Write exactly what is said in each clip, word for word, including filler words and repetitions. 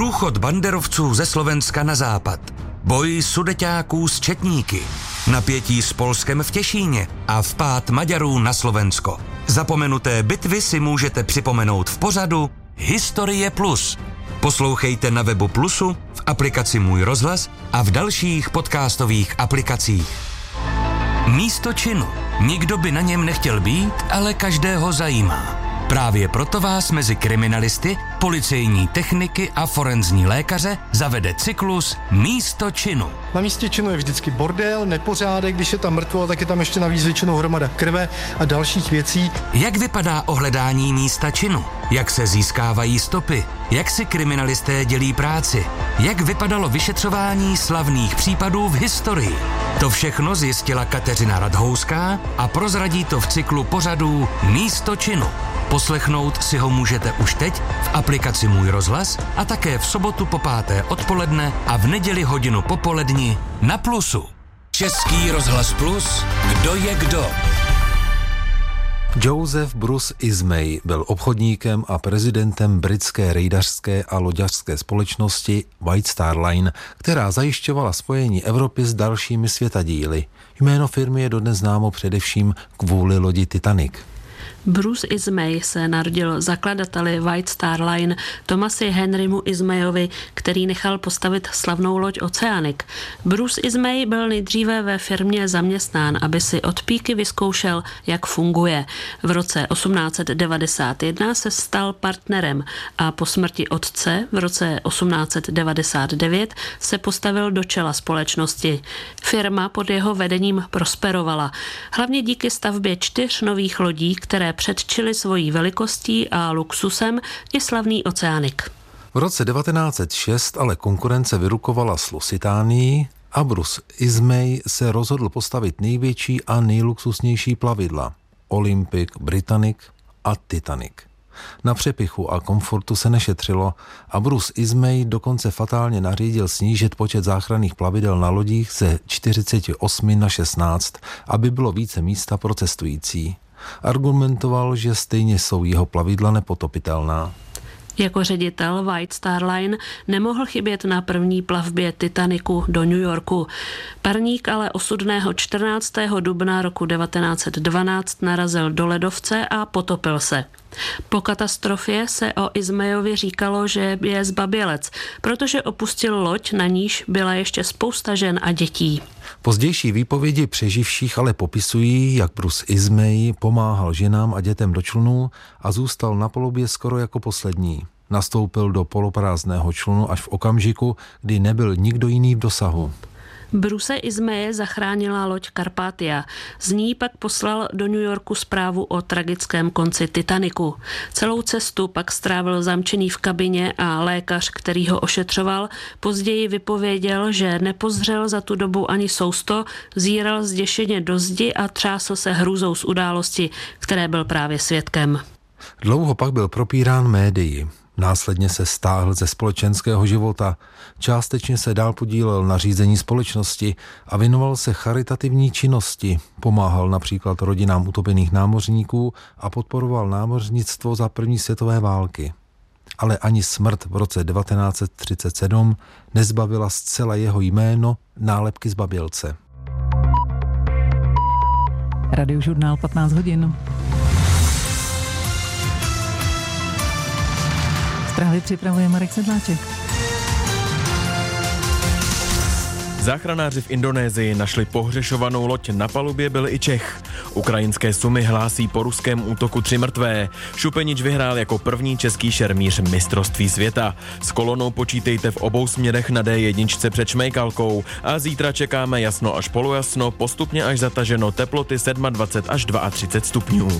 Průchod banderovců ze Slovenska na západ. Boj sudeťáků s četníky. Napětí s Polskem v Těšíně a vpád Maďarů na Slovensko. Zapomenuté bitvy si můžete připomenout v pořadu Historie Plus. Poslouchejte na webu Plusu, v aplikaci Můj rozhlas a v dalších podcastových aplikacích. Místo činu. Nikdo by na něm nechtěl být, ale každého zajímá. Právě proto vás mezi kriminalisty, policejní techniky a forenzní lékaře zavede cyklus Místo činu. Na místě činu je vždycky bordel, nepořádek, když je tam mrtvo, tak je tam ještě navíc většinou hromada krve a dalších věcí. Jak vypadá ohledání místa činu? Jak se získávají stopy? Jak si kriminalisté dělí práci? Jak vypadalo vyšetřování slavných případů v historii? To všechno zjistila Kateřina Radhouská a prozradí to v cyklu pořadů Místo činu. Poslechnout si ho můžete už teď v aplikaci Můj rozhlas a také v sobotu po páté odpoledne a v neděli hodinu popoledni na Plusu. Český rozhlas Plus, kdo je kdo? Joseph Bruce Ismay byl obchodníkem a prezidentem britské rejdařské a loďařské společnosti White Star Line, která zajišťovala spojení Evropy s dalšími světadíly. Jméno firmy je dodnes známo především kvůli lodi Titanic. Bruce Ismay se narodil zakladateli White Star Line Thomasi Henrymu Ismayovi, který nechal postavit slavnou loď Oceanic. Bruce Ismay byl nejdříve ve firmě zaměstnán, aby si od píky vyzkoušel, jak funguje. V roce osmnáct set devadesát jedna se stal partnerem a po smrti otce v roce osmnáct set devadesát devět se postavil do čela společnosti. Firma pod jeho vedením prosperovala, hlavně díky stavbě čtyř nových lodí, které předčily svojí velikostí a luxusem i slavný Oceanic. V roce devatenáct set šest ale konkurence vyrukovala s Lusitánií a Bruce Ismay se rozhodl postavit největší a nejluxusnější plavidla Olympic, Britannic a Titanic. Na přepichu a komfortu se nešetřilo a Bruce Ismay dokonce fatálně nařídil snížit počet záchranných plavidel na lodích ze čtyřicet osm na šestnáct, aby bylo více místa pro cestující. Argumentoval, že stejně jsou jeho plavidla nepotopitelná. Jako ředitel White Star Line nemohl chybět na první plavbě Titanicu do New Yorku. Parník ale osudného čtrnáctého dubna roku devatenáct set dvanáct narazil do ledovce a potopil se. Po katastrofě se o Ismayovi říkalo, že je zbabělec, protože opustil loď, na níž byla ještě spousta žen a dětí. Pozdější výpovědi přeživších ale popisují, jak Bruce Ismay pomáhal ženám a dětem do člunu a zůstal na palubě skoro jako poslední. Nastoupil do poloprázdného člunu až v okamžiku, kdy nebyl nikdo jiný v dosahu. Bruce Ismaye zachránila loď Carpathia. Z ní pak poslal do New Yorku zprávu o tragickém konci Titanicu. Celou cestu pak strávil zamčený v kabině a lékař, který ho ošetřoval, později vypověděl, že nepozřel za tu dobu ani sousto, zíral zděšeně do zdi a třásl se hrůzou z události, které byl právě svědkem. Dlouho pak byl propírán médii. Následně se stáhl ze společenského života, částečně se dál podílel na řízení společnosti a věnoval se charitativní činnosti. Pomáhal například rodinám utopených námořníků a podporoval námořnictvo za první světové války. Ale ani smrt v roce devatenáct set třicet sedm nezbavila zcela jeho jméno nálepky zbabělce. Radiožurnál patnáct hodin. Zprávy připravuje Marek Sedláček. Záchranáři v Indonésii našli pohřešovanou loď, na palubě byl i Čech. Ukrajinské Sumy hlásí po ruském útoku tři mrtvé. Šupenič vyhrál jako první český šermíř mistrovství světa. S kolonou počítejte v obou směrech na dé jedna před Šmejkalkou a zítra čekáme jasno až polojasno, postupně až zataženo, teploty dvacet sedm až třicet dva stupňů.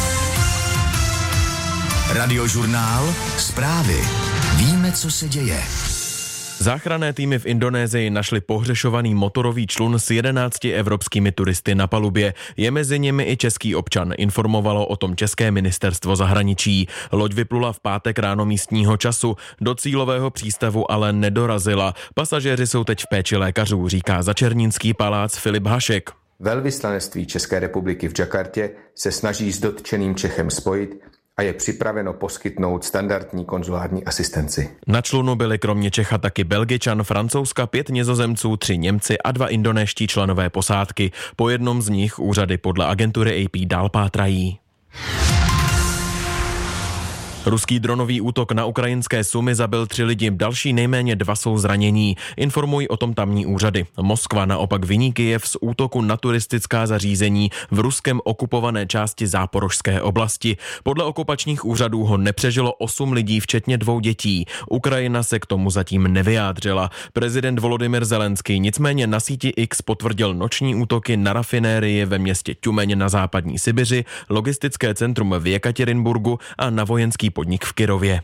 Radiožurnál, zprávy. Víme, co se děje. Záchranné týmy v Indonésii našli pohřešovaný motorový člun s jedenácti evropskými turisty na palubě. Je mezi nimi i český občan, informovalo o tom české ministerstvo zahraničí. Loď vyplula v pátek ráno místního času, do cílového přístavu ale nedorazila. Pasažéři jsou teď v péči lékařů, říká začernínský palác Filip Hašek. Velvyslanectví České republiky v Jakartě se snaží s dotčeným Čechem spojit a je připraveno poskytnout standardní konzulární asistenci. Na člunu byli kromě Čecha taky Belgičan, Francouzska, pět Nizozemců, tři Němci a dva indonéští členové posádky. Po jednom z nich úřady podle agentury A P dál pátrají. Ruský dronový útok na ukrajinské Sumy zabil tři lidi, další nejméně dva jsou zranění. Informují o tom tamní úřady. Moskva naopak viní Kyjev z útoku na turistická zařízení v ruskem okupované části Záporožské oblasti. Podle okupačních úřadů ho nepřežilo osm lidí, včetně dvou dětí. Ukrajina se k tomu zatím nevyjádřila. Prezident Volodymyr Zelenský nicméně na síti X potvrdil noční útoky na rafinérii ve městě Tjumeň na západní Sibiři, logistické centrum v Jekaterinburgu a na vojenský podnik v Kyrově.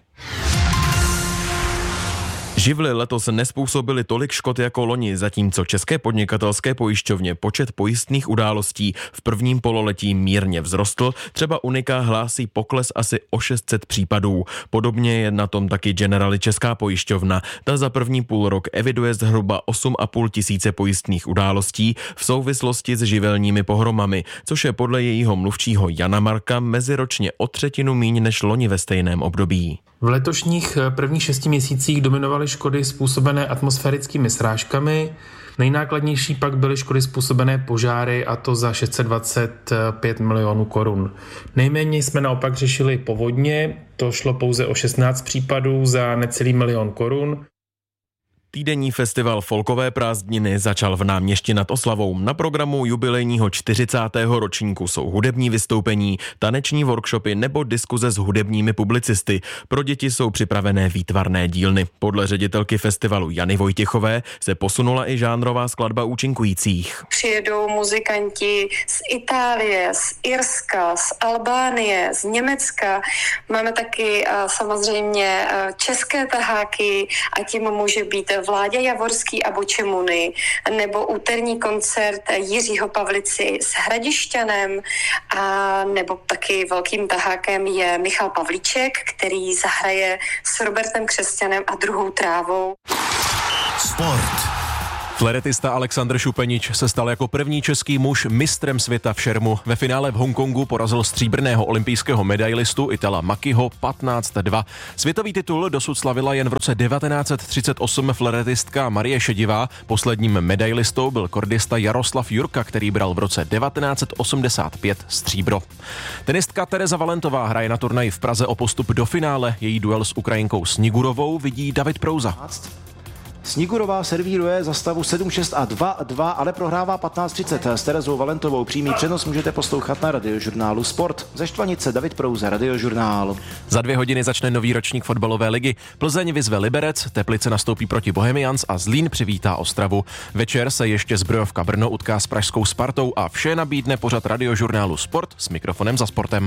Živly letos nezpůsobily tolik škod jako loni, zatímco české podnikatelské pojišťovně počet pojistných událostí v prvním pololetí mírně vzrostl, třeba Unica hlásí pokles asi o šest set případů. Podobně je na tom taky Generali Česká pojišťovna. Ta za první půlrok eviduje zhruba osm a půl tisíce pojistných událostí v souvislosti s živelními pohromami, což je podle jejího mluvčího Jana Marka meziročně o třetinu míň než loni ve stejném období. V letošních prvních šesti měsících dominovaly škody způsobené atmosférickými srážkami. Nejnákladnější pak byly škody způsobené požáry, a to za šest set dvacet pět milionů korun. Nejméně jsme naopak řešili povodně, to šlo pouze o šestnáct případů za necelý milion korun. Týdenní festival Folkové prázdniny začal v Náměšti nad Oslavou. Na programu jubilejního čtyřicátého ročníku jsou hudební vystoupení, taneční workshopy nebo diskuze s hudebními publicisty. Pro děti jsou připravené výtvarné dílny. Podle ředitelky festivalu Jany Vojtěchové se posunula i žánrová skladba účinkujících. Přijedou muzikanti z Itálie, z Irska, z Albánie, z Německa. Máme taky samozřejmě české taháky a tím může být Vláďa Javorský a Bočemuny, nebo úterní koncert Jiřího Pavlici s Hradišťanem, a nebo taky velkým tahákem je Michal Pavlíček, který zahraje s Robertem Křesťanem a Druhou trávou. Sport. Fléretista Alexandr Šupenič se stal jako první český muž mistrem světa v šermu. Ve finále v Hongkongu porazil stříbrného olympijského medailistu Itala Makiho patnáct dva. Světový titul dosud slavila jen v roce devatenáct set třicet osm fléretistka Marie Šedivá. Posledním medailistou byl kordista Jaroslav Jurka, který bral v roce devatenáct set osmdesát pět stříbro. Tenistka Tereza Valentová hraje na turnaji v Praze o postup do finále. Její duel s Ukrajinkou Snigurovou vidí David Prouza. Snigurová servíruje za stavu sedm šest a dva dva, ale prohrává patnáct třicet s Terezou Valentovou. Přímý přenos můžete poslouchat na Radiožurnálu Sport. Ze Štvanice David Prouza, Radiožurnál. Za dvě hodiny začne nový ročník fotbalové ligy. Plzeň vyzve Liberec, Teplice nastoupí proti Bohemians a Zlín přivítá Ostravu. Večer se ještě Zbrojovka Brno utká s pražskou Spartou a vše nabídne pořad Radiožurnálu Sport s mikrofonem za sportem.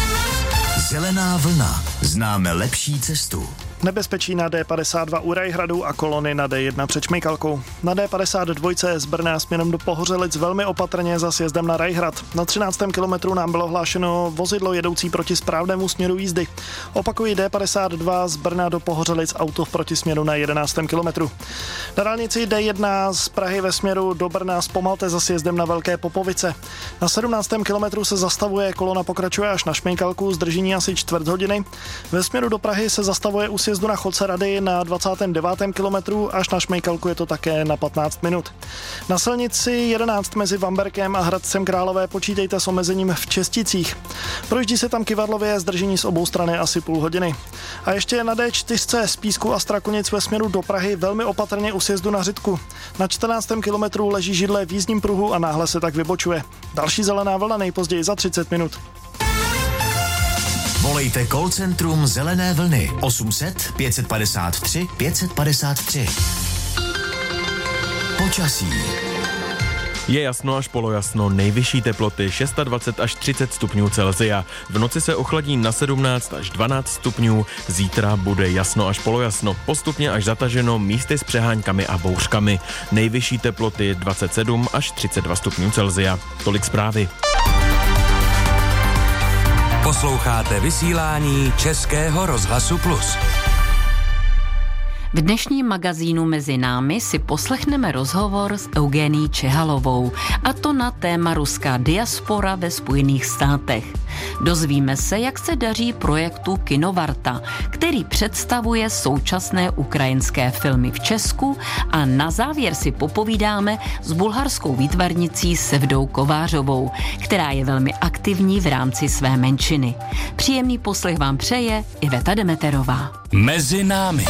Zelená vlna. Známe lepší cestu. Nebezpečí na D padesát dva u Rajhradu a kolony na D jedna před Šmejkalkou. Na D padesát dva z Brna směrem do Pohořelic velmi opatrně za sjezdem na Rajhrad. Na třináctém kilometru nám bylo hlášeno vozidlo jedoucí proti správnému směru jízdy. Opakují D padesát dva z Brna do Pohořelic auto v protisměru na jedenáctém kilometru. Na dálnici D jedna z Prahy ve směru do Brna zpomalte za sjezdem na Velké Popovice. Na sedmnáctém kilometru se zastavuje, kolona pokračuje až na Šmejkalku, zdržení asi čtvrt hodiny. Ve směru do Prahy se zastavuje u sjezdu na Chodce Rady na dvacátém devátém kilometru, až na Šmejkalku je to také na patnáct minut. Na silnici jedenáct mezi Vamberkem a Hradcem Králové počítejte s omezením v Česticích. Projíždí se tam kyvadlově, zdržení z obou strany asi půl hodiny. A ještě na D čtyři z Písku a Strakonic ve směru do Prahy velmi opatrně u sjezdu na Řitku. Na čtrnáctém kilometru leží židle v jízdním pruhu a náhle se tak vybočuje. Další zelená vlna nejpozději za třicet minut. Volejte call centrum Zelené vlny osm set pět padesát tři pět padesát tři. Počasí. Je jasno až polojasno, nejvyšší teploty dvacet šest až třicet stupňů Celsia. V noci se ochladí na sedmnáct až dvanáct stupňů, zítra bude jasno až polojasno, postupně až zataženo, místy s přeháňkami a bouřkami. Nejvyšší teploty dvacet sedm až třicet dva stupňů Celsia. Tolik zprávy. Posloucháte vysílání Českého rozhlasu Plus. V dnešním magazínu Mezi námi si poslechneme rozhovor s Eugenií Čehalovou, a to na téma ruská diaspora ve Spojených státech. Dozvíme se, jak se daří projektu Kinovarta, který představuje současné ukrajinské filmy v Česku, a na závěr si popovídáme s bulharskou výtvarnicí Sevdou Kovářovou, která je velmi aktivní v rámci své menšiny. Příjemný poslech vám přeje Iveta Demeterová. Mezi námi.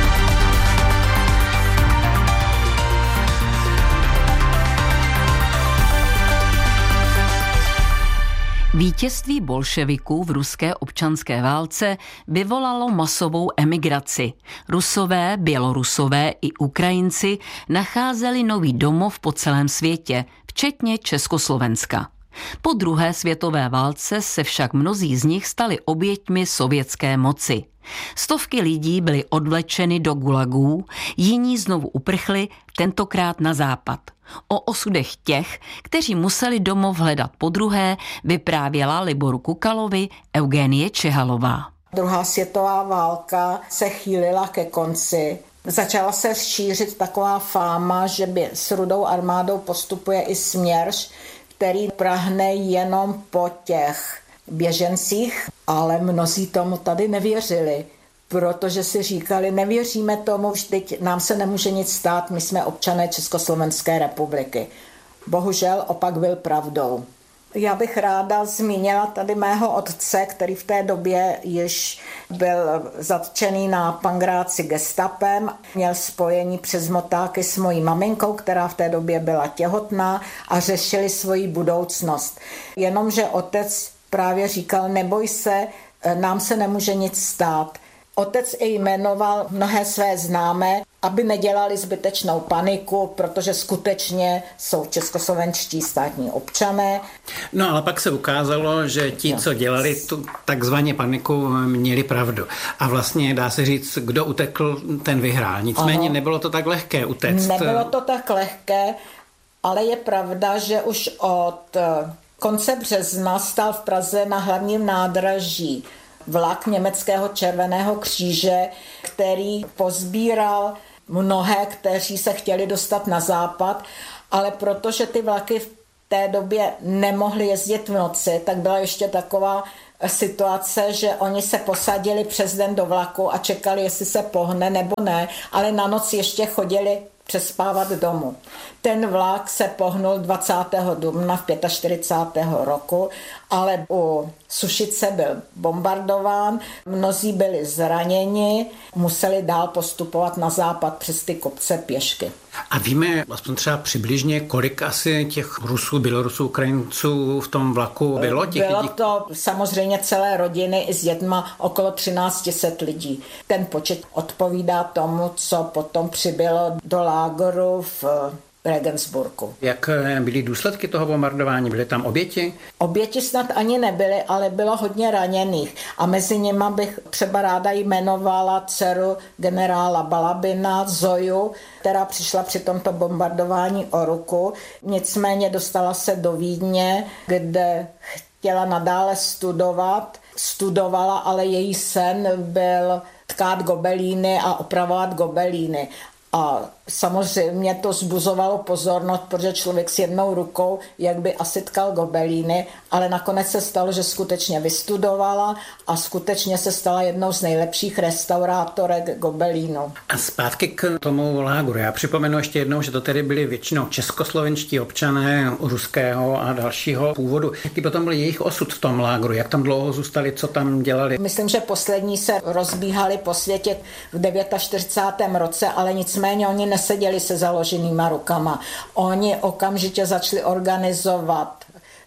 Vítězství bolševiků v ruské občanské válce vyvolalo masovou emigraci. Rusové, Bělorusové i Ukrajinci nacházeli nový domov po celém světě, včetně Československa. Po druhé světové válce se však mnozí z nich stali oběťmi sovětské moci. Stovky lidí byly odvlečeny do gulagů, jiní znovu uprchli, tentokrát na západ. O osudech těch, kteří museli domov hledat podruhé, vyprávěla Liboru Kukalovi Eugenie Čehalová. Druhá světová válka se chýlila ke konci. Začala se šířit taková fáma, že by s Rudou armádou postupuje i Směrš, který prahne jenom po těch běžencích, ale mnozí tomu tady nevěřili, protože si říkali, nevěříme tomu, vždyť nám se nemůže nic stát, my jsme občané Československé republiky. Bohužel opak byl pravdou. Já bych ráda zmínila tady mého otce, který v té době již byl zatčený na Pangráci gestapem. Měl spojení přes motáky s mojí maminkou, která v té době byla těhotná, a řešili svoji budoucnost. Jenomže otec právě říkal, neboj se, nám se nemůže nic stát. Otec i jmenoval mnohé své známé, aby nedělali zbytečnou paniku, protože skutečně jsou českoslovenští státní občané. No ale pak se ukázalo, že ti, co dělali tu takzvaně paniku, měli pravdu. A vlastně dá se říct, kdo utekl, ten vyhrál. Nicméně ano, nebylo to tak lehké utéct. Nebylo to tak lehké, ale je pravda, že už od konce března stál v Praze na hlavním nádraží vlak německého Červeného kříže, který pozbíral mnohé, kteří se chtěli dostat na západ, ale protože ty vlaky v té době nemohly jezdit v noci, tak byla ještě taková situace, že oni se posadili přes den do vlaku a čekali, jestli se pohne nebo ne, ale na noc ještě chodili přespávat domů. Ten vlak se pohnul dvacátého dubna v čtyřicátého pátého roku, ale u Sušice byl bombardován, mnozí byli zraněni, museli dál postupovat na západ přes ty kopce pěšky. A víme aspoň třeba přibližně, kolik asi těch Rusů, Bělorusů, Ukrajinců v tom vlaku bylo? Těch bylo lidí? To samozřejmě celé rodiny i s dětma okolo třináct set lidí. Ten počet odpovídá tomu, co potom přibylo do lágru v Regensburgu. Jak byly důsledky toho bombardování? Byly tam oběti? Oběti snad ani nebyly, ale bylo hodně raněných. A mezi nimi bych třeba ráda jmenovala dceru generála Balabina, Zoju, která přišla při tomto bombardování o ruku. Nicméně dostala se do Vídně, kde chtěla nadále studovat. Studovala, ale její sen byl tkát gobelíny a opravovat gobelíny. A samozřejmě to zbuzovalo pozornost, protože člověk s jednou rukou, jak by asi tkal gobelíny, ale nakonec se stalo, že skutečně vystudovala a skutečně se stala jednou z nejlepších restaurátorek gobelínu. A zpátky k tomu lágru. Já připomenu ještě jednou, že to tedy byli většinou českoslovenští občané ruského a dalšího původu. Jaký potom byl jejich osud v tom lágru? Jak tam dlouho zůstali? Co tam dělali? Myslím, že poslední se rozbíhali po světě v čtyřicátém devátém roce, ale nicméně oni neseděli se založenýma rukama. Oni okamžitě začali organizovat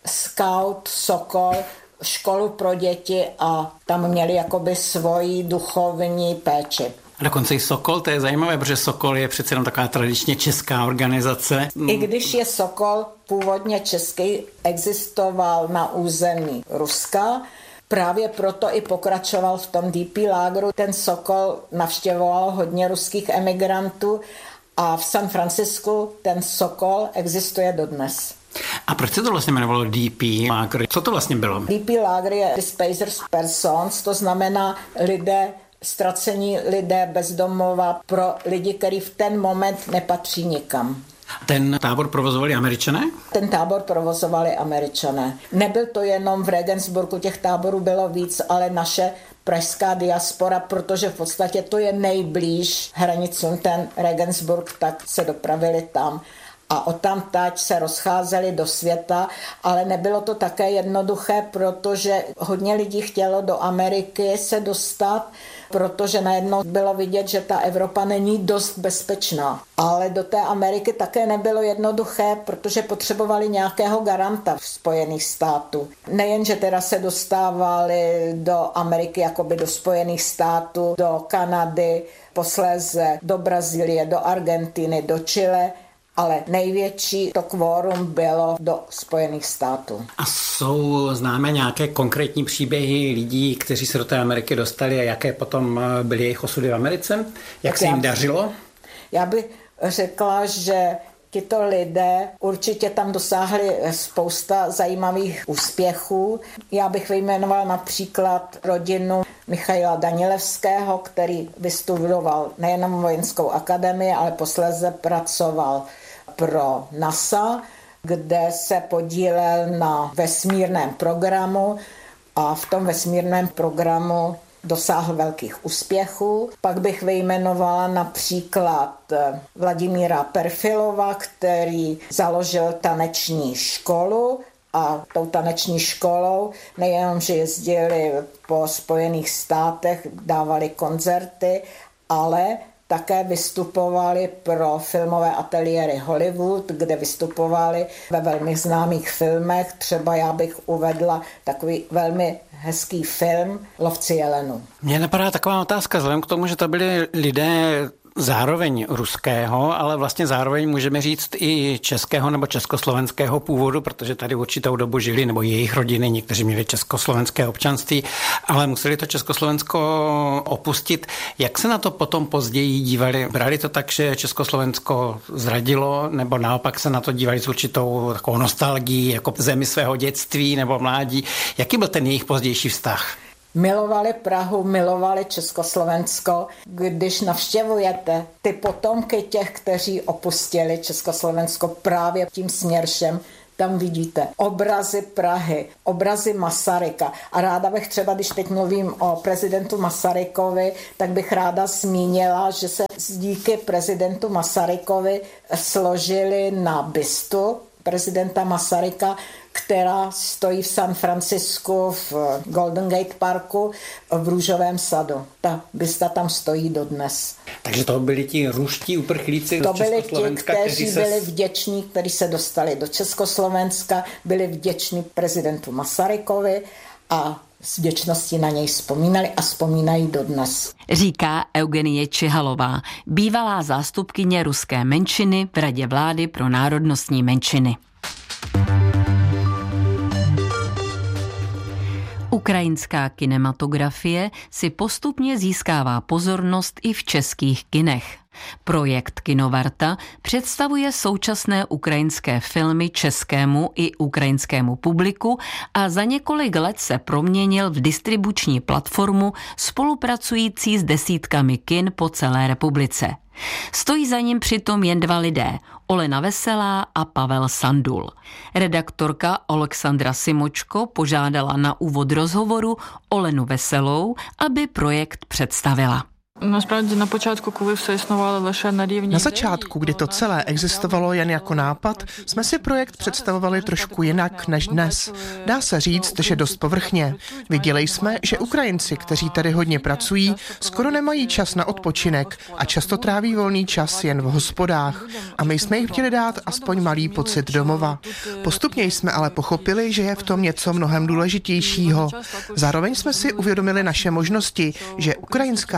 Scout, Sokol, školu pro děti a tam měli jakoby svoji duchovní péči. A dokonce i Sokol, to je zajímavé, protože Sokol je přece jenom taková tradičně česká organizace. I když je Sokol původně český, existoval na území Ruska, právě proto i pokračoval v tom D P lágru. Ten Sokol navštěvoval hodně ruských emigrantů a v San Francisku ten Sokol existuje dodnes. A proč se to vlastně jmenovalo D P lágr? Co to vlastně bylo? D P lágr je Displaced Persons, to znamená lidé ztracení lidé bez domova, pro lidi, kteří v ten moment nepatří nikam. Ten tábor provozovali Američané? Ten tábor provozovali Američané. Nebyl to jenom v Regensburgu, těch táborů bylo víc, ale naše pražská diaspora, protože v podstatě to je nejblíž hranicům ten Regensburg, tak se dopravili tam. A odtamtud se rozcházeli do světa, ale nebylo to také jednoduché, protože hodně lidí chtělo do Ameriky se dostat, protože najednou bylo vidět, že ta Evropa není dost bezpečná. Ale do té Ameriky také nebylo jednoduché, protože potřebovali nějakého garanta v Spojených států. Nejen, že teda se dostávali do Ameriky, jakoby do Spojených států, do Kanady, posléze do Brazílie, do Argentiny, do Chile, ale největší to kvórum bylo do Spojených států. A jsou známé nějaké konkrétní příběhy lidí, kteří se do té Ameriky dostali a jaké potom byly jejich osudy v Americe? Jak tak se jim já, dařilo? Já bych řekla, že tito lidé určitě tam dosáhli spousta zajímavých úspěchů. Já bych vyjmenovala například rodinu Michaila Danilevského, který vystudoval nejenom vojenskou akademii, ale posléze pracoval pro NASA, kde se podílel na vesmírném programu a v tom vesmírném programu dosáhl velkých úspěchů. Pak bych vyjmenovala například Vladimíra Perfilova, který založil taneční školu a tou taneční školou nejenom, že jezdili po Spojených státech, dávali koncerty, ale také vystupovali pro filmové ateliéry Hollywood, kde vystupovali ve velmi známých filmech. Třeba já bych uvedla takový velmi hezký film Lovci jelenů. Mně napadá taková otázka, vzhledem k tomu, že to byli lidé zároveň ruského, ale vlastně zároveň můžeme říct i českého nebo československého původu, protože tady určitou dobu žili, nebo jejich rodiny, někteří měli československé občanství, ale museli to Československo opustit. Jak se na to potom později dívali? Brali to tak, že Československo zradilo, nebo naopak se na to dívali s určitou takovou nostalgií, jako zemi svého dětství nebo mládí? Jaký byl ten jejich pozdější vztah? Milovali Prahu, milovali Československo. Když navštěvujete ty potomky těch, kteří opustili Československo právě tím směršem, tam vidíte obrazy Prahy, obrazy Masaryka. A ráda bych třeba, když teď mluvím o prezidentu Masarykovi, tak bych ráda zmínila, že se díky prezidentu Masarykovi složili na bystu prezidenta Masaryka, která stojí v San Francisku v Golden Gate Parku v Růžovém sadu. Ta bysta tam stojí dodnes. Takže to byli ti ruští uprchlíci to z byli Československa, ti, kteří kteří se... byli vděční, kteří se dostali do Československa, byli vděční prezidentu Masarykovi a s vděčností na něj vzpomínali a vzpomínají dodnes. Říká Eugenie Čihalová, bývalá zástupkyně ruské menšiny v Radě vlády pro národnostní menšiny. Ukrajinská kinematografie si postupně získává pozornost i v českých kinech. Projekt Kinovarta představuje současné ukrajinské filmy českému i ukrajinskému publiku a za několik let se proměnil v distribuční platformu spolupracující s desítkami kin po celé republice. Stojí za ním přitom jen dva lidé, Olena Veselá a Pavel Sandul. Redaktorka Alexandra Simočko požádala na úvod rozhovoru Olenu Veselou, aby projekt představila. Na začátku, kdy to celé existovalo jen jako nápad, jsme si projekt představovali trošku jinak než dnes. Dá se říct, že dost povrchně. Viděli jsme, že Ukrajinci, kteří tady hodně pracují, skoro nemají čas na odpočinek a často tráví volný čas jen v hospodách. A my jsme jim chtěli dát aspoň malý pocit domova. Postupně jsme ale pochopili, že je v tom něco mnohem důležitějšího. Zároveň jsme si uvědomili naše možnosti, že ukrajinská kinematografie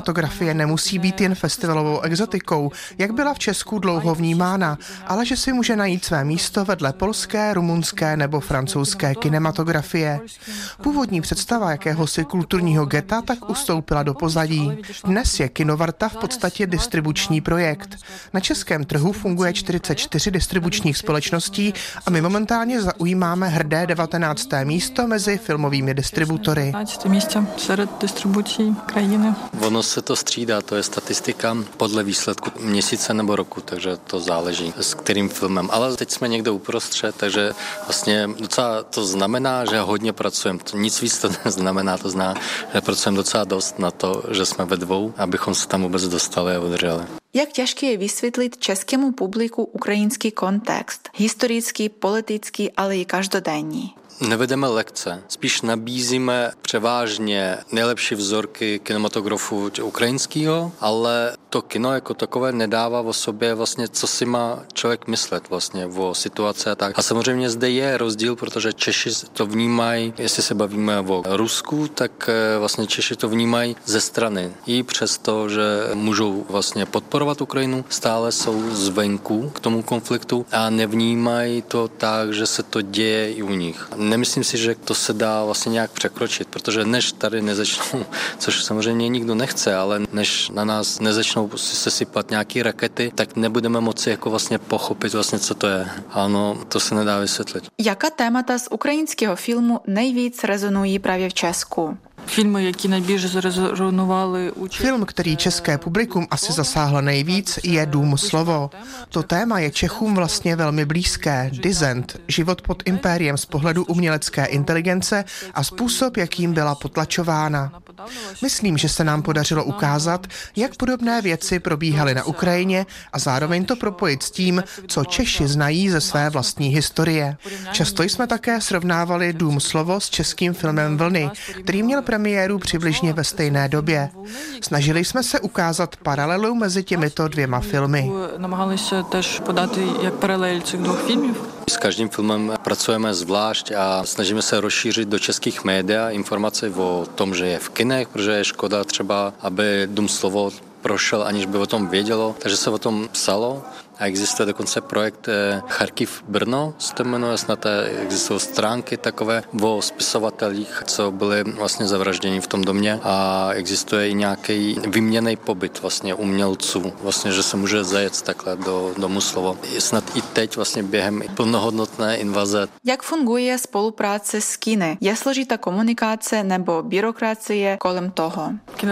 kinematografie nemusí být jen festivalovou exotikou, jak byla v Česku dlouho vnímána, ale že si může najít své místo vedle polské, rumunské nebo francouzské kinematografie. Původní představa jakéhosi kulturního geta tak ustoupila do pozadí. Dnes je Kinovarta v podstatě distribuční projekt. Na českém trhu funguje čtyřicet čtyři distribučních společností a my momentálně zaujímáme hrdé devatenácté místo mezi filmovými distributory. místě sred distribucí krajiny. Ono se to střídá, to je statistika podle výsledku měsíce nebo roku, takže to záleží s kterým filmem. Ale teď jsme někde uprostřed, takže vlastně docela to znamená, že hodně pracujeme. Nic víc to neznamená, to znamená, že pracujeme docela dost na to, že jsme ve dvou, abychom se tam vůbec dostali a udrželi. Jak těžké je vysvětlit českému publiku ukrajinský kontext, historický, politický, ale i každodenní? Nevedeme lekce, spíš nabízíme převážně nejlepší vzorky kinematografu ukrajinského, ale to kino jako takové nedává o sobě vlastně, co si má člověk myslet vlastně o situaci a tak. A samozřejmě zde je rozdíl, protože Češi to vnímají, jestli se bavíme o Rusku, tak vlastně Češi to vnímají ze strany. I přesto, že můžou vlastně podporovat Ukrajinu, stále jsou zvenku k tomu konfliktu a nevnímají to tak, že se to děje i u nich. Nemyslím si, že to se dá vlastně nějak překročit, protože než tady nezačnou, což samozřejmě nikdo nechce, ale než na nás nezačnou se sypat nějaký rakety, tak nebudeme moci jako vlastně pochopit vlastně, co to je. Ano, to se nedá vysvětlit. Jaká témata z ukrajinského filmu nejvíc rezonují právě v Česku? Filmy, які найбільше зарезонували у Film, který české publikum asi zasáhl nejvíc, je Dům slovo. To téma je Čechům vlastně velmi blízké. Dissent, život pod impériem z pohledu umělecké inteligence a způsob, jakým byla potlačována. Myslím, že se nám podařilo ukázat, jak podobné věci probíhaly na Ukrajině a zároveň to propojit s tím, co Češi znají ze své vlastní historie. Často jsme také srovnávali Dům slovo s českým filmem Vlny, který měl premiéru přibližně ve stejné době. Snažili jsme se ukázat paralelu mezi těmito dvěma filmy. Намагали se теж подати як паралель цих двох фільмів. S každým filmem pracujeme zvlášť a snažíme se rozšířit do českých média informace o tom, že je v kinech, protože je škoda třeba, aby Dům slovo prošel, aniž by o tom vědělo, takže se o tom psalo. A existuje dokonce projekt Charkiv Brno, se to jmenuje, snad existují stránky takové o spisovatelích, co byli vlastně zavražděni v tom domě a existuje i nějaký vyměnný pobyt vlastně umělců, vlastně, že se může zajet takhle do Domu slovo. Snad i teď vlastně během plnohodnotné invaze. Jak funguje spolupráce s kiny? Je složitá komunikace nebo byrokracie kolem toho?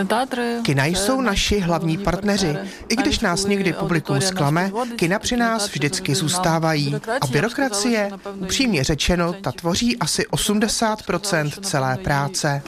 Kina jsou naši hlavní partneři. I když nás někdy publikum zklame, kina při nás vždycky zůstávají. A byrokracie, upřímně řečeno, ta tvoří asi osmdesát procent celé práce.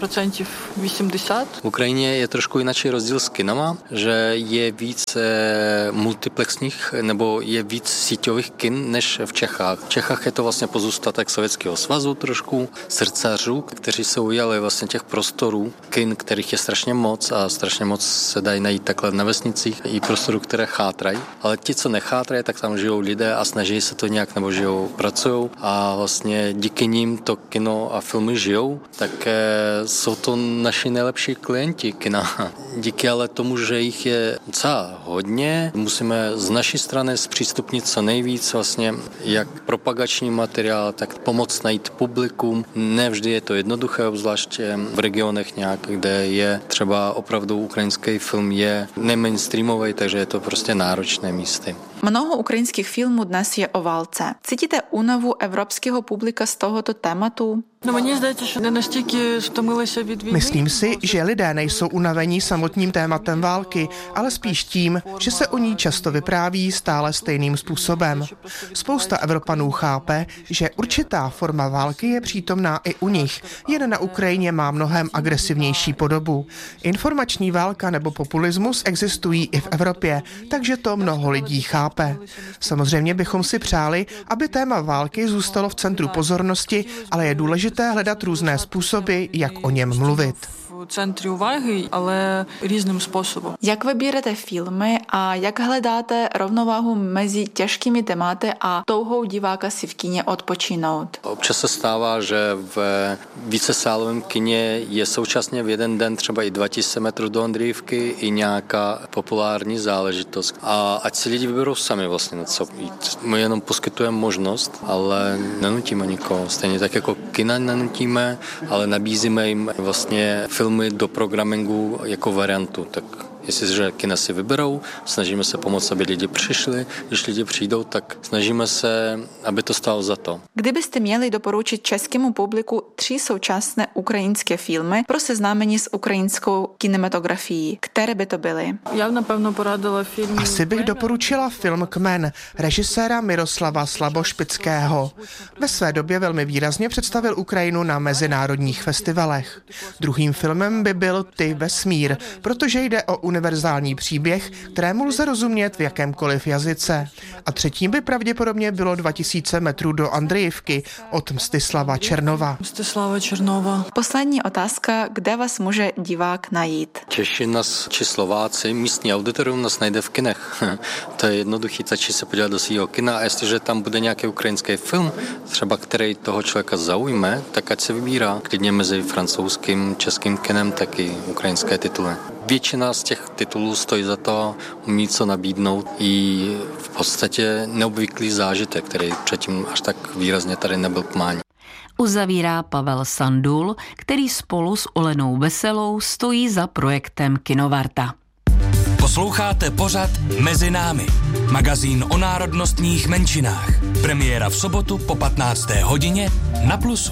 V Ukrajině je trošku jináčí rozdíl s kinama, že je víc multiplexních nebo je víc síťových kin než v Čechách. V Čechách je to vlastně pozůstatek Sovětského svazu trošku, srdcařů, kteří se ujali vlastně těch prostorů, kin, kterých je strašně moc a strašně moc se dají najít takhle na vesnicích, i prostorů, které chátrají, ale ti, co nechátrají, tak tam žijou lidé a snaží se to nějak, nebo žijou, pracují a vlastně díky nim to kino a filmy žijou, tak jsou to naši nejlepší klienti kina. Díky ale tomu, že jich je docela hodně, musíme z naší strany zpřístupnit co nejvíc vlastně jak propagační materiál, tak pomoct najít publikum. Nevždy je to jednoduché, obzvlášť v regionech nějak, kde je třeba opravdu ukrajinský film je nemainstreamový, takže je to prostě náročné místy. Mnoho ukrajinských filmů dnes je o válce. Cítíte únavu evropského publika z tohoto tématu? Myslím si, že lidé nejsou unavení samotným tématem války, ale spíš tím, že se o ní často vypráví stále stejným způsobem. Spousta Evropanů chápe, že určitá forma války je přítomná i u nich, jen na Ukrajině má mnohem agresivnější podobu. Informační válka nebo populismus existují i v Evropě, takže to mnoho lidí chápe. Samozřejmě bychom si přáli, aby téma války zůstalo v centru pozornosti, ale je důležité hledat různé způsoby, jak o něm mluvit. у центрі уваги, але різним способом. Jak vybíráte filmy a jak hledáte rovnováhu mezi těžkými tématy a touhou diváka si v kině odpočinout? Občas se stává, že v vícesálovém kině je současně v jeden den třeba i dva tisíce metrů do Andřejivky i nějaká populární záležitost. A ať si lidi vyberou sami vlastně na co jít. My jenom poskytujeme možnost, ale nenutíme nikoho. Stejně tak jako kina nenutíme, ale nabízíme jim vlastně filmy do programingu jako variantu. Tak jestliže kina si vyberou, snažíme se pomoct, aby lidi přišli. Když lidi přijdou, tak snažíme se, aby to stálo za to. Kdybyste měli doporučit českému publiku tři současné ukrajinské filmy pro seznámení s ukrajinskou kinematografií, které by to byly? Já napevno poradila film. Asi bych doporučila film Kmen režiséra Miroslava Slabošpického. Ve své době velmi výrazně představil Ukrajinu na mezinárodních festivalech. Druhým filmem by byl Ty vesmír, protože jde o univerzální příběh, kterému lze rozumět v jakémkoliv jazyce. A třetím by pravděpodobně bylo dva tisíce metrů do Andřejivky od Mstislava Černova. Mstislava Černova. Poslední otázka, kde vás může divák najít? Češi nás, či Slováci, místní auditorium nás najde v kinech. To je jednoduchý, stačí se podívat do svého kina a jestliže tam bude nějaký ukrajinský film, třeba který toho člověka zaujme, tak ať se vybírá klidně mezi francouzským, českým kinem, tak i ukrajinské tituly. Většina z těch titulů stojí za to mít co nabídnout i v podstatě neobvyklý zážitek, který předtím až tak výrazně tady nebyl k mání. Uzavírá Pavel Sandul, který spolu s Olenou Veselou stojí za projektem Kinovarta. Posloucháte pořad Mezi námi, magazín o národnostních menšinách. Premiéra v sobotu po patnácté hodině na Plusu.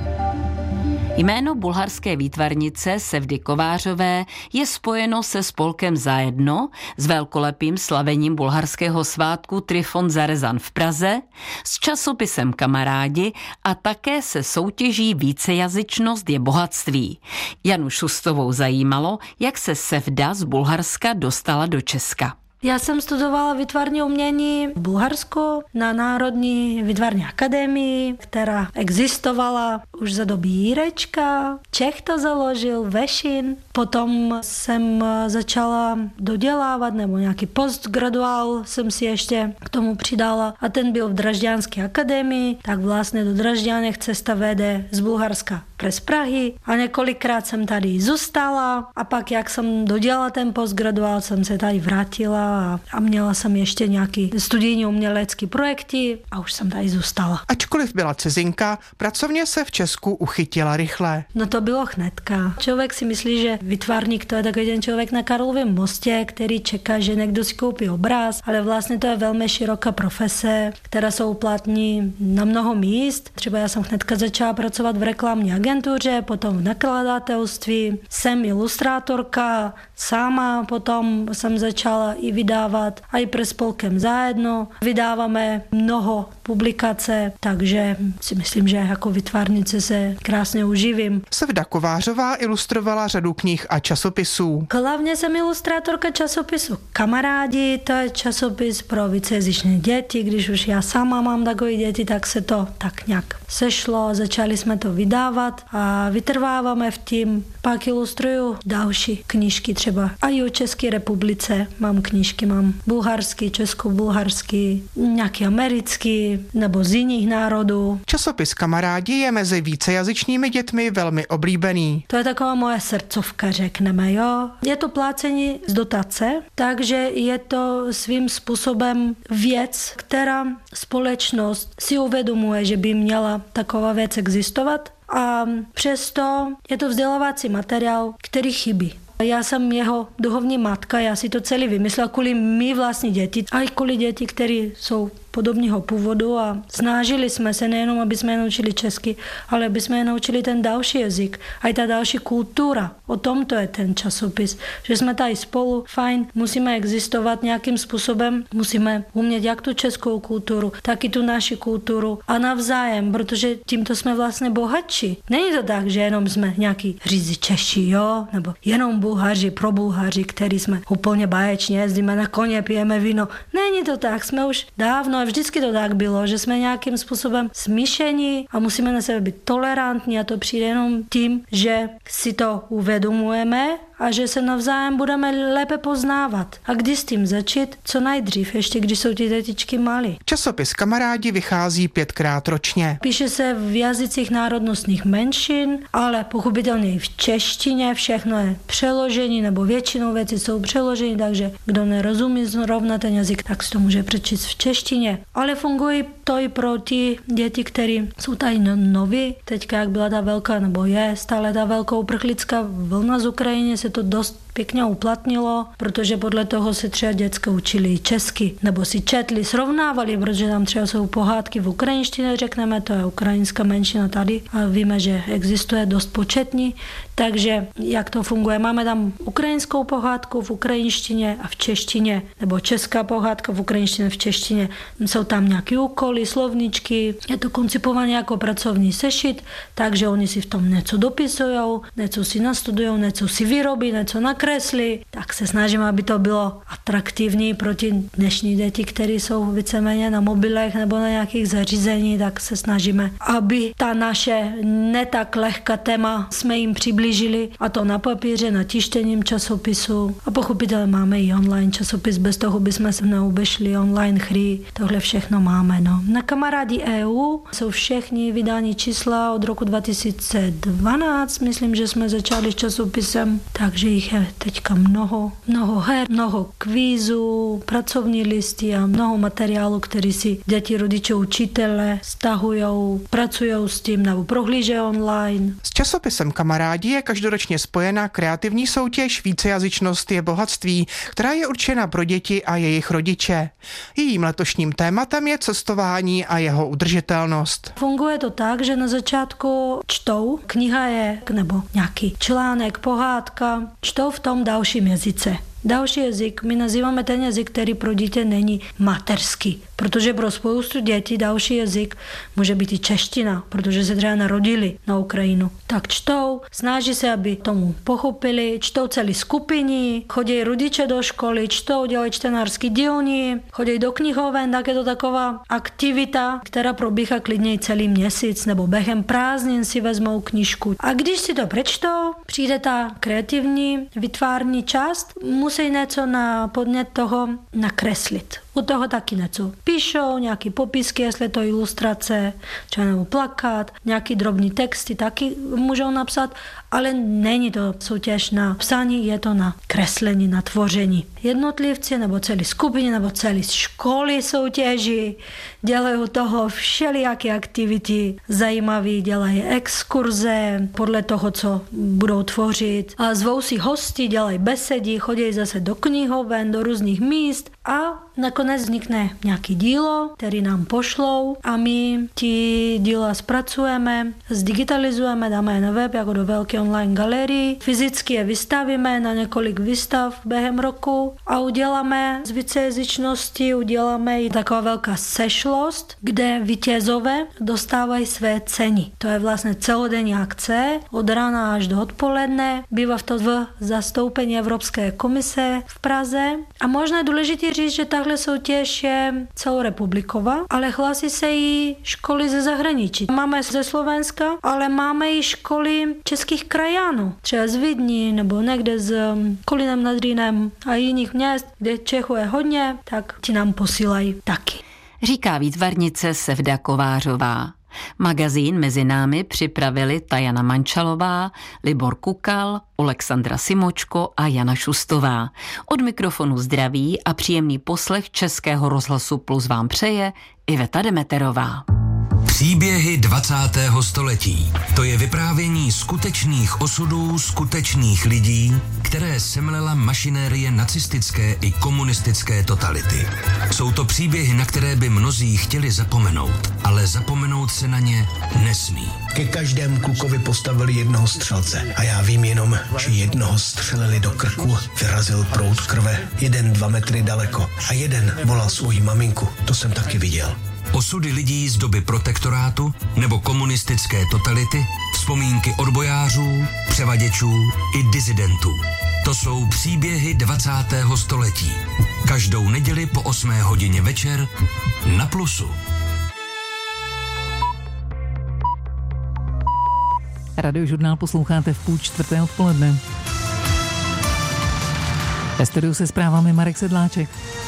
Jméno bulharské výtvarnice Sevdy Kovářové je spojeno se spolkem Zajedno, s velkolepým slavením bulharského svátku Trifon Zarezan v Praze, s časopisem Kamarádi a také se soutěží Vícejazyčnost je bohatství. Janu Šustovou zajímalo, jak se Sevda z Bulharska dostala do Česka. Já jsem studovala výtvarné umění v Bulharsku na Národní výtvarné akademii, která existovala už za doby Jirečka. Čech to založil, Vešin. Potom jsem začala dodělávat, nebo nějaký postgraduál jsem si ještě k tomu přidala. A ten byl v Dražďanské akademii, tak vlastně do Dražďanek cesta vede z Bulharska přes Prahy. A několikrát jsem tady zůstala a pak, jak jsem dodělala ten postgraduál, jsem se tady vrátila a, a měla jsem ještě nějaký studijní umělecký projekty a už jsem tady zůstala. Ačkoliv byla cizinka, pracovně se v Česku uchytila rychle. No to bylo hnedka. Člověk si myslí, že výtvarník to je takový ten člověk na Karlovém mostě, který čeká, že někdo si koupí obraz, ale vlastně to je velmi široká profese, která se uplatní na mnoho míst. Třeba já jsem hnedka začala pracovat v reklamní agentuře, potom v nakladatelství. Jsem ilustrátorka, sama potom jsem začala i vydávat, a i pre spolkem Zajedno. Vydáváme mnoho publikace, takže si myslím, že jako výtvarnice se krásně uživím. Sevda Kovářová ilustrovala řadu knih a časopisů. Hlavně jsem ilustrátorka časopisu Kamarádi, to je časopis pro vícejazyčné děti. Když už já sama mám takové děti, tak se to tak nějak sešlo, začali jsme to vydávat a vytrváváme v tím. Pak ilustruju další knížky třeba. A i o České republice mám knížky, mám bulharský, česko-bulharský, nějaký americký nebo z jiných národů. Časopis Kamarádi je mezi vícejazyčnými dětmi velmi oblíbený. To je taková moje srdcovka, řekneme, jo. Je to plácení z dotace, takže je to svým způsobem věc, která společnost si uvědomuje, že by měla taková věc existovat a přesto je to vzdělávací materiál, který chybí. Já jsem jeho duchovní matka, já si to celý vymyslela kvůli mý vlastní děti a i kvůli děti, které jsou podobného původu a snažili jsme se nejenom, aby jsme je naučili česky, ale aby jsme je naučili ten další jazyk a i ta další kultura. O tom to je ten časopis, že jsme tady spolu, fajn, musíme existovat nějakým způsobem, musíme umět jak tu českou kulturu, tak i tu naši kulturu a navzájem, protože tímto jsme vlastně bohatší. Není to tak, že jenom jsme nějaký řízi Češi, jo, nebo jenom Bulhaři pro Bulhaři, který jsme úplně báječně jezdíme na koně, pijeme víno. Není to tak, jsme už dávno a vždycky to tak bylo, že jsme nějakým způsobem smíšení a musíme na sebe být tolerantní a to přijde jenom tím, že si to uvědomujeme a že se navzájem budeme lépe poznávat. A kdy s tím začít? Co nejdřív, ještě když jsou ty dětičky malí. Časopis Kamarádi vychází pětkrát ročně. Píše se v jazycích národnostních menšin, ale pochopitelně i v češtině, všechno je přeložení, nebo většinou věci jsou přeložení, takže kdo nerozumí zrovna ten jazyk, tak si to může přečíst v češtině. Ale funguje to i pro ty děti, které jsou tady noví. Teďka, jak byla ta velká, nebo je stále ta velká uprchlická vlna z Ukrajiny, se to dost pěkně uplatnilo, protože podle toho se třeba děcka učili česky, nebo si četli, srovnávali, protože tam třeba jsou pohádky v ukrajinštině, řekneme, to je ukrajinská menšina tady a víme, že existuje dost početní, takže jak to funguje? Máme tam ukrajinskou pohádku v ukrajinštině a v češtině, nebo česká pohádka v ukrajinštině v češtině. Jsou tam nějaké úkoly, slovníčky, je to koncipované jako pracovní sešit, takže oni si v tom něco dopisují, něco si nastudují, něco si vyrobí, něco nakreslí, tak se snažíme, aby to bylo atraktivní pro ty dnešní děti, které jsou víceméně na mobilech nebo na nějakých zařízení, tak se snažíme, aby ta naše ne tak lehká téma jsme jim přiblížili, a to na papíře, na tištěním časopisu. A pochopitelně máme i online časopis, bez toho bychom se neobešli, online hry, tohle všechno máme. No. Na Kamarádi E U jsou všechny vydání čísla od roku dva tisíce dvanáct, myslím, že jsme začali s časopisem, takže jich je teďka mnoho, mnoho her, mnoho kvízů, pracovní listy a mnoho materiálu, který si děti, rodiče, učitele stahujou, pracují s tím nebo prohlížejí online. S časopisem Kamarádi je každoročně spojena kreativní soutěž Vícejazyčnost je bohatství, která je určena pro děti a jejich rodiče. Jejím letošním tématem je cestování a jeho udržitelnost. Funguje to tak, že na začátku čtou, kniha je nebo nějaký článek, pohádka, čtou v tom dalším jazyce. Další jazyk, my nazýváme ten jazyk, který pro dítě není mateřský, protože pro spoustu dětí další jazyk může být i čeština, protože se třeba narodili na Ukrajinu. Tak čtou, snaží se, aby tomu pochopili, čtou celý skupiny, chodí rodiče do školy, čtou, dělají čtenářský dílny, chodí do knihoven, tak je to taková aktivita, která probíhá klidně i celý měsíc, nebo během prázdnin si vezmou knížku. A když si to přečtou, přijde ta kreativní, vytvární část, musí něco na podnět toho nakreslit. U toho taky něco píšou, nějaký popisky, jestli to ilustrace, třeba nebo plakát, nějaký drobný texty taky můžou napsat, ale není to soutěž na psání, je to na kreslení, na tvoření. Jednotlivci nebo celé skupiny nebo celé školy soutěží, dělají toho všelijaké aktivity zajímavé, dělají exkurze podle toho, co budou tvořit. A zvou si hosti, dělají besedy, chodí zase do knihoven, do různých míst a nakonec vznikne nějaký dílo, který nám pošlou a my ty díla zpracujeme, zdigitalizujeme, dáme je na web jako do velké online galerii, fyzicky je vystavíme na několik výstav během roku a uděláme z vícejazyčnosti, uděláme i taková velká sešlost, kde vítězové dostávají své ceny. To je vlastně celodenní akce, od rána až do odpoledne, bývá v to v zastoupení Evropské komise v Praze a možná je důležité říct, že tahle soutěž je celorepubliková, ale hlásí se i školy ze zahraničí. Máme ze Slovenska, ale máme i školy českých krajanů, třeba z Vídni nebo někde s Kolínem nad Rýnem a jiných měst, kde Čechů je hodně, tak ti nám posílají taky. Říká výtvarnice Sevda Kovářová. Magazín mezi námi připravili Tajana Mančalová, Libor Kukal, Alexandra Simočko a Jana Šustová. Od mikrofonu zdraví a příjemný poslech Českého rozhlasu Plus vám přeje Iveta Demeterová. Příběhy dvacátého století. To je vyprávění skutečných osudů skutečných lidí, které semlela mašinérie nacistické i komunistické totality. Jsou to příběhy, na které by mnozí chtěli zapomenout, ale zapomenout se na ně nesmí. Ke každému klukovi postavili jednoho střelce a já vím jenom, že jednoho střelili do krku, vyrazil proud krve, jeden dva metry daleko a jeden volal svoji maminku, to jsem taky viděl. Osudy lidí z doby protektorátu nebo komunistické totality, vzpomínky odbojářů, převaděčů i disidentů. To jsou příběhy dvacátého století. Každou neděli po osmé hodině večer na Plusu. Radiožurnál posloucháte v půl čtvrté odpoledne. Ve studiu se zprávami Marek Sedláček.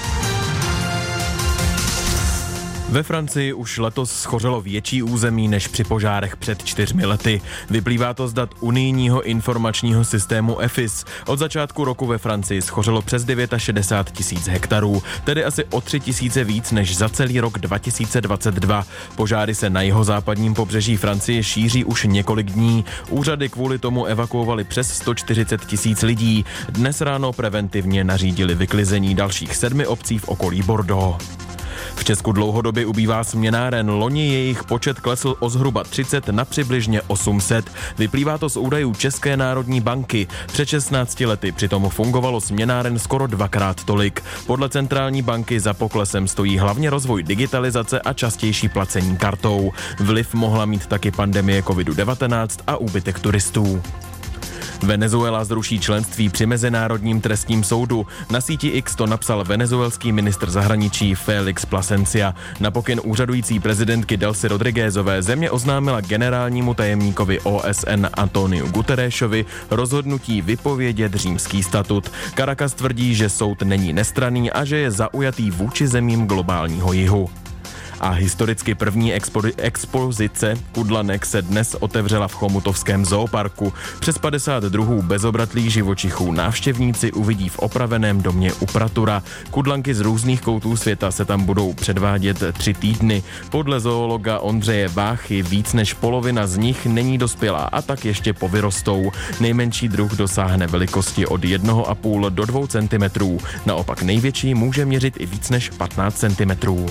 Ve Francii už letos schořelo větší území než při požárech před čtyřmi lety. Vyplývá to z dat unijního informačního systému E F I S. Od začátku roku ve Francii schořelo přes šedesát devět tisíc hektarů, tedy asi o tři tisíce víc než za celý rok dva tisíce dvacet dva. Požáry se na jihozápadním pobřeží Francie šíří už několik dní. Úřady kvůli tomu evakuovali přes sto čtyřicet tisíc lidí. Dnes ráno preventivně nařídili vyklizení dalších sedmi obcí v okolí Bordeaux. V Česku dlouhodobě ubývá směnáren. Loni jejich počet klesl o zhruba třicet na přibližně osm set. Vyplývá to z údajů České národní banky. Před šestnácti lety přitom fungovalo směnáren skoro dvakrát tolik. Podle centrální banky za poklesem stojí hlavně rozvoj digitalizace a častější placení kartou. Vliv mohla mít taky pandemie kovid devatenáct a úbytek turistů. Venezuela zruší členství při Mezinárodním trestním soudu. Na síti X to napsal venezuelský ministr zahraničí Félix Plasencia. Na pokyn úřadující prezidentky Delcy Rodriguezové země oznámila generálnímu tajemníkovi O S N Antoniu Guterresovi rozhodnutí vypovědět římský statut. Caracas tvrdí, že soud není nestranný a že je zaujatý vůči zemím globálního jihu. A historicky první expo- expozice kudlanek se dnes otevřela v Chomutovském zooparku. Přes padesát druhů bezobratlých živočichů návštěvníci uvidí v opraveném domě u Pratura. Kudlanky z různých koutů světa se tam budou předvádět tři týdny. Podle zoologa Ondřeje Váchy víc než polovina z nich není dospělá a tak ještě povyrostou. Nejmenší druh dosáhne velikosti od jednoho a půl do dvou centimetrů. Naopak největší může měřit i víc než patnáct centimetrů.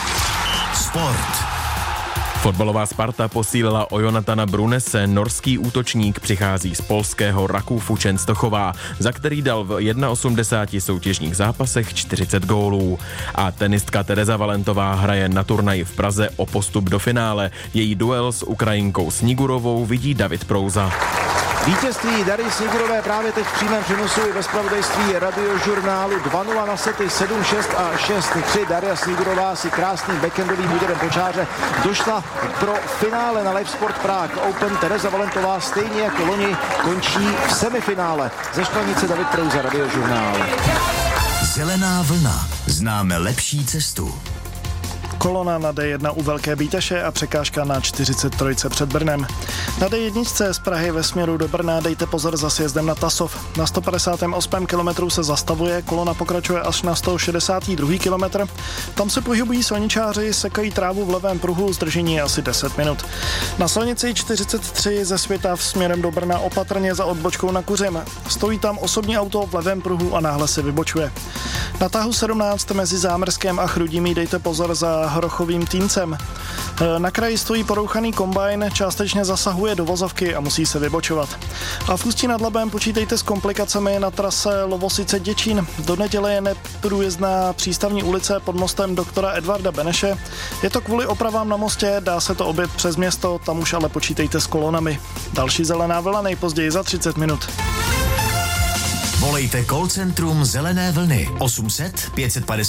Sport. Fotbalová Sparta posílila o Jonatana Brunese. Norský útočník přichází z polského Rakufu Częstochowa, za který dal v osmdesáti jednoho soutěžních zápasech čtyřicet gólů. A tenistka Tereza Valentová hraje na turnaji v Praze o postup do finále. Její duel s Ukrajinkou Snigurovou vidí David Prouza. Vítězství Dary Snigurové právě teď v přímém přenosu i ve zpravodajství Radiožurnálu. dva nula na sety, sedm šest a šest tři. Daria Snigurová si krásným backendovým úderem po čáře došla pro finále na Live Sport Prague Open. Tereza Valentová stejně jako loni končí v semifinále. Ze Štvanice David Prouza, Radiožurnál. Zelená vlna. Známe lepší cestu. Kolona na D jedna u Velké Bíteše a překážka na čtyřicet tři před Brnem. Na D jedna z Prahy ve směru do Brna dejte pozor za sjezdem na Tasov. Na sto padesát osm kilometrů se zastavuje, kolona pokračuje až na sto šedesát dva kilometr. Tam se pohybují silničáři, sekají trávu v levém pruhu, zdržení je asi deset minut. Na silnici čtyřicet tři ze Světav směrem do Brna opatrně za odbočkou na Kuřim. Stojí tam osobní auto v levém pruhu a náhle se vybočuje. Na tahu sedmnáct mezi Zámrskem a Chrudimí dejte pozor za Hrochovým Týncem. Na kraji stojí porouchaný kombajn, částečně zasahuje do vozovky a musí se vybočovat. A v Ústí nad Labem počítejte s komplikacemi na trase Lovosice Děčín. Do neděle je neprůjezdná přístavní ulice pod mostem doktora Edvarda Beneše. Je to kvůli opravám na mostě, dá se to objet přes město, tam už ale počítejte s kolonami. Další zelená vlna nejpozději za třicet minut. Volejte call centrum Zelené vlny osm set pět set padesát